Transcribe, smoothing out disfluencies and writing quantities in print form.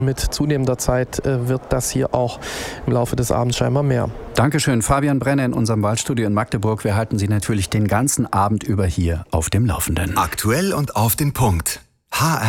Mit zunehmender Zeit wird das hier auch im Laufe des Abends scheinbar mehr. Dankeschön, Fabian Brenner in unserem Waldstudio in Magdeburg. Wir halten Sie natürlich den ganzen Abend über hier auf dem Laufenden. Aktuell und auf den Punkt. HR